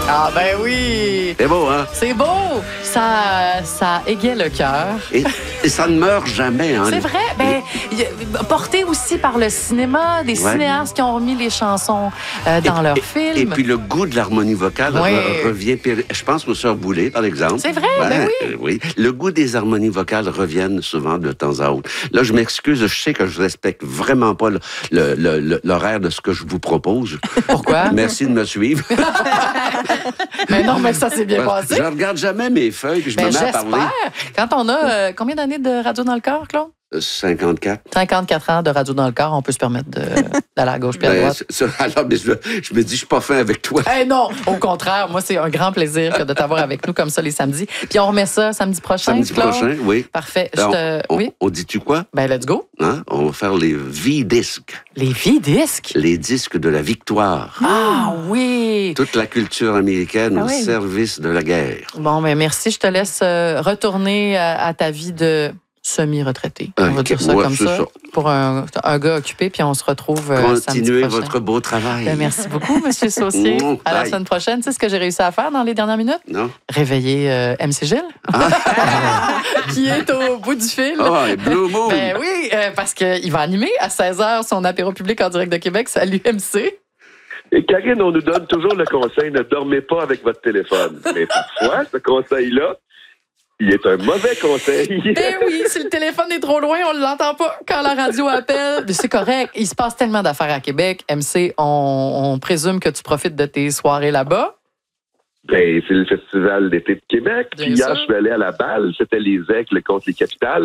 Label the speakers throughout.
Speaker 1: Ah ben oui!
Speaker 2: C'est beau, hein?
Speaker 1: C'est beau! Ça égaye le cœur.
Speaker 2: Et ça ne meurt jamais, hein?
Speaker 1: C'est vrai. Ben, porté aussi par le cinéma, des cinéastes qui ont remis les chansons dans leurs films.
Speaker 2: Et puis le goût de l'harmonie vocale revient. Je pense aux Sœurs Boulay, par exemple.
Speaker 1: C'est vrai, ben oui.
Speaker 2: Oui. Le goût des harmonies vocales reviennent souvent de temps à autre. Là, je m'excuse, je sais que je respecte vraiment pas l'horaire de ce que je vous propose.
Speaker 1: Pourquoi?
Speaker 2: Merci de me suivre.
Speaker 1: Mais non, mais ça s'est bien passé.
Speaker 2: Je regarde jamais mes feuilles puis je me mets à parler.
Speaker 1: Quand on a combien d'années de radio dans le corps, Claude?
Speaker 2: 54.
Speaker 1: 54 ans de radio dans le corps, on peut se permettre d'aller à gauche puis à droite.
Speaker 2: Alors, mais je me dis, je suis pas fin avec toi.
Speaker 1: Non, au contraire, moi, c'est un grand plaisir de t'avoir avec nous comme ça les samedis. Puis on remet ça samedi prochain,
Speaker 2: Samedi
Speaker 1: Claude?
Speaker 2: prochain, oui.
Speaker 1: Parfait.
Speaker 2: On dit-tu quoi?
Speaker 1: Ben, let's go.
Speaker 2: Hein? On va faire les V-disques.
Speaker 1: Les V-disques?
Speaker 2: Les disques de la victoire.
Speaker 1: Ah oui!
Speaker 2: Toute la culture américaine au service de la guerre.
Speaker 1: Bon, ben merci. Je te laisse retourner à ta vie de semi-retraité. On va dire ça comme ça. Pour un gars occupé, puis on se retrouve
Speaker 2: Continuez votre beau travail.
Speaker 1: Ben, merci beaucoup, M. Saucier. À la semaine prochaine. Tu sais ce que j'ai réussi à faire dans les dernières minutes?
Speaker 2: Non.
Speaker 1: Réveiller MC Gilles, qui est au bout du fil.
Speaker 2: Oh, et Blue Moon!
Speaker 1: Ben oui, parce qu'il va animer à 16h son apéro public en direct de Québec. Salut, MC.
Speaker 3: Et Karine, on nous donne toujours le conseil, ne dormez pas avec votre téléphone. Mais parfois, ce conseil-là, il est un mauvais conseil.
Speaker 1: Ben oui, si le téléphone est trop loin, on ne l'entend pas quand la radio appelle. C'est correct. Il se passe tellement d'affaires à Québec. MC, on présume que tu profites de tes soirées là-bas.
Speaker 3: Ben, c'est le Festival d'été de Québec. Puis hier, je suis allé à la balle. C'était les Aigles contre les Capitales.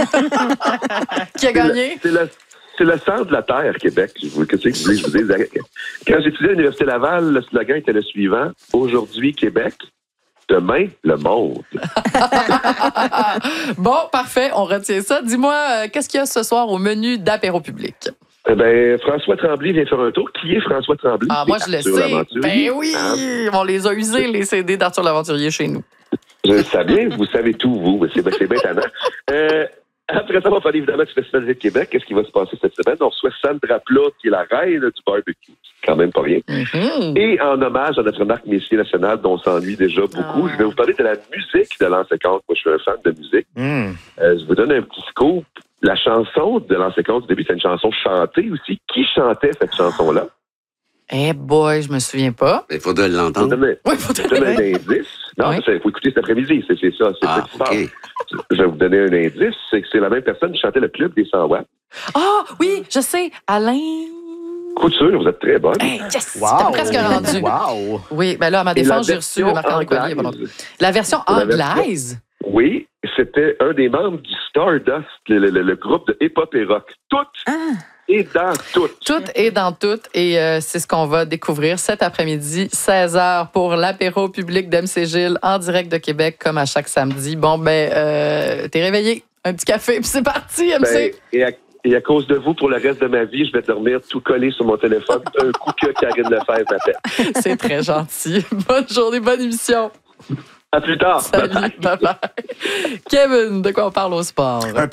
Speaker 1: Qui a gagné?
Speaker 3: C'est le centre de la Terre, Québec. Qu'est-ce que je vous dis? Quand j'étudiais à l'Université Laval, le slogan était le suivant. Aujourd'hui, Québec. Demain, le monde.
Speaker 1: Bon, parfait, on retient ça. Dis-moi, qu'est-ce qu'il y a ce soir au menu d'apéro public?
Speaker 3: Eh bien, François Tremblay vient faire un tour. Qui est François Tremblay?
Speaker 1: Ah, moi, je le sais. Ben oui, on les a usés, les CD d'Arthur L'Aventurier chez nous.
Speaker 3: Je le sais bien, vous savez tout, vous. C'est bien tannant. Après ça, on va parler évidemment du Festival de Québec. Qu'est-ce qui va se passer cette semaine? On reçoit Sandra Plot, qui est la reine du barbecue. C'est quand même pas rien.
Speaker 1: Mm-hmm.
Speaker 3: Et en hommage à notre marque Messier nationale, dont on s'ennuie déjà beaucoup, je vais vous parler de la musique de l'an 50. Moi, je suis un fan de musique. Je vous donne un petit scoop. La chanson de l'an 50, au début, c'est une chanson chantée aussi. Qui chantait cette chanson-là?
Speaker 1: Eh boy, je me souviens pas.
Speaker 2: Il faudrait l'entendre.
Speaker 1: Oui, il faudrait
Speaker 3: donner un indice. Non, il faut écouter cet après-midi. C'est ça. C'est ça qui se passe. Je vais vous donner un indice. C'est que c'est la même personne qui chantait le club des 100 watts.
Speaker 1: Ah, oui, je sais. Alain...
Speaker 3: Couture, vous êtes très bonne.
Speaker 1: Hey, yes! Wow. Presque rendu.
Speaker 4: Wow!
Speaker 1: Oui, ben là, à ma défense, j'ai reçu Marc-André Collier. La version anglaise?
Speaker 3: Oui, c'était un des membres du Stardust, le groupe de hip-hop et rock. Et dans tout.
Speaker 1: Tout est dans tout. Et c'est ce qu'on va découvrir cet après-midi, 16h, pour l'apéro public d'MC Gilles en direct de Québec, comme à chaque samedi. Bon, ben, t'es réveillé. Un petit café, puis c'est parti, MC.
Speaker 3: Ben, et à cause de vous, pour le reste de ma vie, je vais dormir tout collé sur mon téléphone. Un coup que Karine Lefebvre m'appelle.
Speaker 1: C'est très gentil. Bonne journée, bonne émission.
Speaker 3: À plus tard.
Speaker 1: Salut, bye bye. Kevin, de quoi on parle au sport?